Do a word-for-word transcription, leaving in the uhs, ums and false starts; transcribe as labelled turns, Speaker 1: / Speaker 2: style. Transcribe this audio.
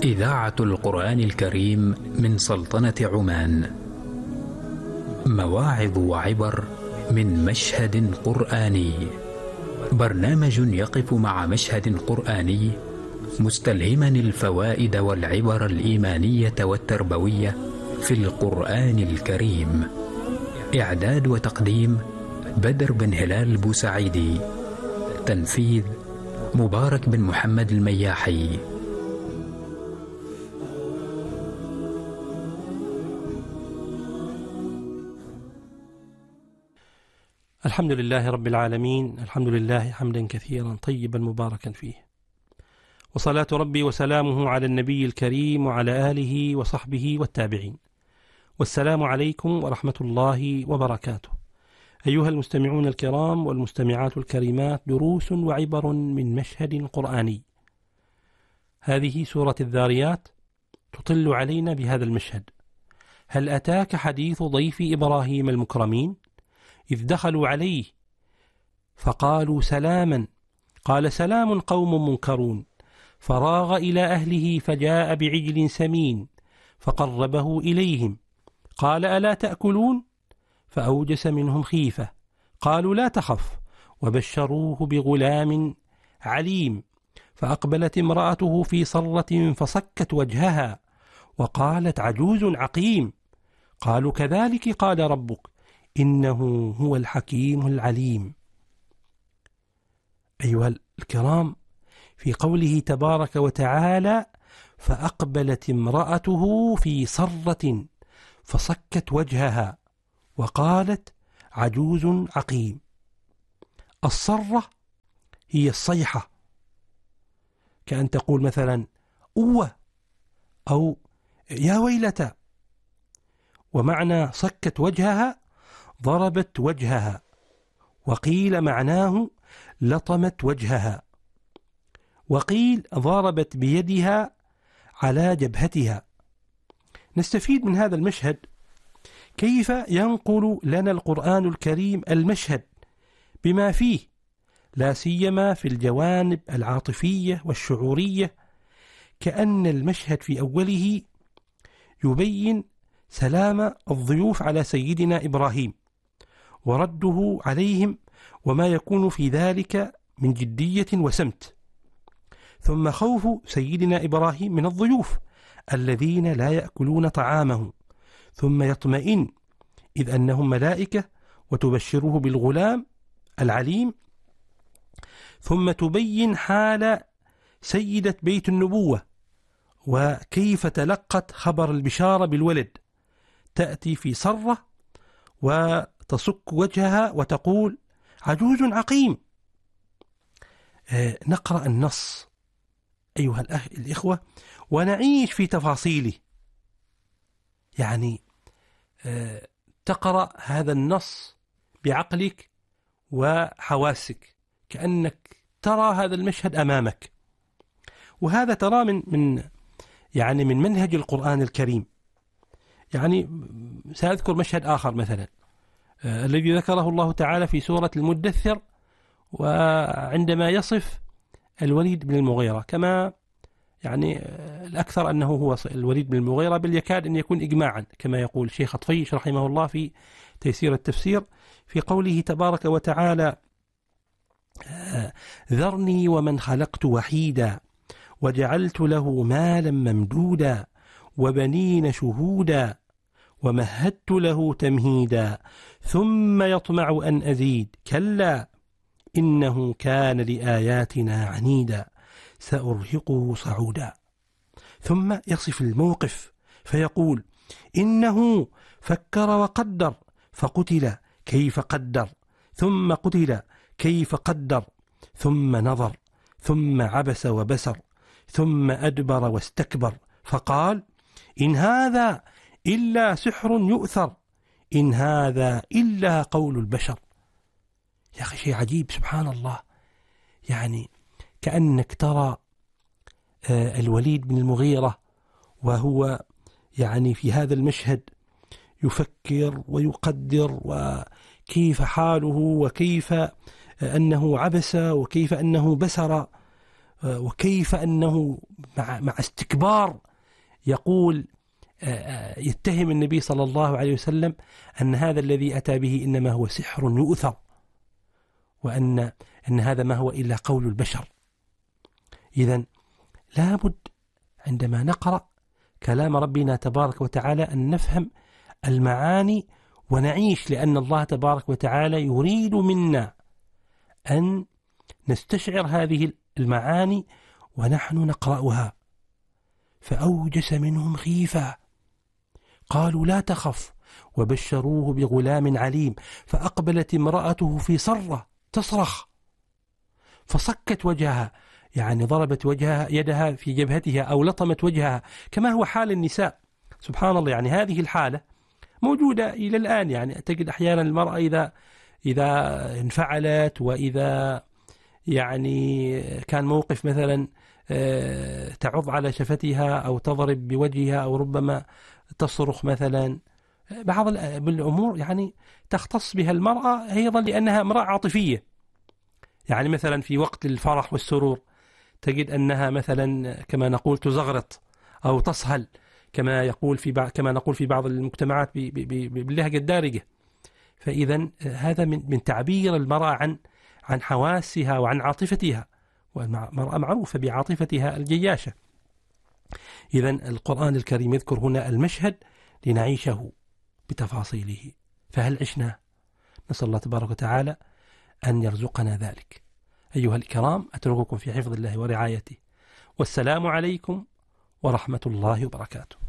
Speaker 1: إذاعة القرآن الكريم من سلطنة عمان. مواعظ وعبر من مشهد قرآني. برنامج يقف مع مشهد قرآني مستلهما الفوائد والعبر الإيمانية والتربوية في القرآن الكريم. إعداد وتقديم بدر بن هلال بوسعيدي. تنفيذ مبارك بن محمد المياحي.
Speaker 2: الحمد لله رب العالمين، الحمد لله حمدا كثيرا طيبا مباركا فيه، وصلاة ربي وسلامه على النبي الكريم وعلى آله وصحبه والتابعين. والسلام عليكم ورحمة الله وبركاته. أيها المستمعون الكرام والمستمعات الكريمات، دروس وعبر من مشهد قرآني. هذه سورة الذاريات تطل علينا بهذا المشهد. هل أتاك حديث ضيف إبراهيم المكرمين إذ دخلوا عليه فقالوا سلاما قال سلام قوم منكرون فراغ إلى أهله فجاء بعجل سمين فقربه إليهم قال ألا تأكلون فأوجس منهم خيفة قالوا لا تخف وبشروه بغلام عليم فأقبلت امرأته في صرة فصكت وجهها وقالت عجوز عقيم قالوا كذلك قال ربك إنه هو الحكيم العليم. أيها الكرام، في قوله تبارك وتعالى فأقبلت امرأته في صرة فصكت وجهها وقالت عجوز عقيم. الصرة هي الصيحة، كأن تقول مثلا أوه أو يا ويلتا. ومعنى صكت وجهها ضربت وجهها، وقيل معناه لطمت وجهها، وقيل ضربت بيدها على جبهتها. نستفيد من هذا المشهد كيف ينقل لنا القرآن الكريم المشهد بما فيه، لا سيما في الجوانب العاطفية والشعورية، كأن المشهد في أوله يبين سلام الضيوف على سيدنا إبراهيم ورده عليهم وما يكون في ذلك من جدية وسمت، ثم خوف سيدنا إبراهيم من الضيوف الذين لا يأكلون طعامه، ثم يطمئن إذ أنهم ملائكة وتبشره بالغلام العليم، ثم تبين حال سيدة بيت النبوة وكيف تلقت خبر البشارة بالولد، تأتي في صرة وتصك وجهها وتقول عجوز عقيم. آه نقرأ النص أيها الأخ الإخوة ونعيش في تفاصيله، يعني آه تقرأ هذا النص بعقلك وحواسك كأنك ترى هذا المشهد أمامك. وهذا ترى من من يعني من منهج القرآن الكريم. يعني سأذكر مشهد آخر مثلا آه الذي ذكره الله تعالى في سورة المدثر، وعندما يصف الوليد بن المغيرة، كما يعني آه الأكثر أنه هو الوليد بن المغيرة، بل يكاد أن يكون إجماعا كما يقول الشيخ طفيش رحمه الله في تيسير التفسير في قوله تبارك وتعالى آه ذرني ومن خلقت وحيدا وجعلت له مالا ممدودا وبنين شهودا ومهدت له تمهيدا ثم يطمع أن أزيد كلا إنه كان لآياتنا عنيدا سأرهقه صعودا. ثم يصف الموقف فيقول إنه فكر وقدر فقتل كيف قدر ثم قتل كيف قدر ثم نظر ثم عبس وبسر ثم أدبر واستكبر فقال إن هذا إلا سحر يؤثر إن هذا إلا قول البشر. يا أخي شيء عجيب سبحان الله، يعني كأنك ترى الوليد بن المغيرة وهو يعني في هذا المشهد يفكر ويقدر وكيف حاله وكيف أنه عبس وكيف أنه بسر وكيف أنه مع, مع استكبار يقول يتهم النبي صلى الله عليه وسلم أن هذا الذي أتى به إنما هو سحر يؤثر، وأن أن هذا ما هو إلا قول البشر. إذن لابد عندما نقرأ كلام ربنا تبارك وتعالى أن نفهم المعاني ونعيش، لأن الله تبارك وتعالى يريد منا أن نستشعر هذه المعاني ونحن نقرأها. فأوجس منهم خيفة قالوا لا تخف وبشروه بغلام عليم، فأقبلت امرأته في صرة تصرخ فصكت وجهها، يعني ضربت وجهها يدها في جبهتها أو لطمت وجهها كما هو حال النساء. سبحان الله، يعني هذه الحالة موجودة إلى الآن. يعني تجد أحيانا المرأة إذا إذا انفعلت وإذا يعني كان موقف مثلا تعض على شفتها أو تضرب بوجهها أو ربما تصرخ مثلا، بعض الأمور يعني تختص بها المرأة أيضا لأنها امرأة عاطفية. يعني مثلا في وقت الفرح والسرور تجد أنها مثلا كما نقول تزغرط أو تصهل، كما يقول في بعض كما نقول في بعض المجتمعات باللهجة الدارجة. فإذا هذا من من تعبير المرأة عن عن حواسها وعن عاطفتها، والمرأة معروفة بعاطفتها الجياشة. إذا القرآن الكريم يذكر هنا المشهد لنعيشه بتفاصيله، فهل عشنا؟ نسأل الله تبارك وتعالى أن يرزقنا ذلك. أيها الكرام، أترككم في حفظ الله ورعايته، والسلام عليكم ورحمة الله وبركاته.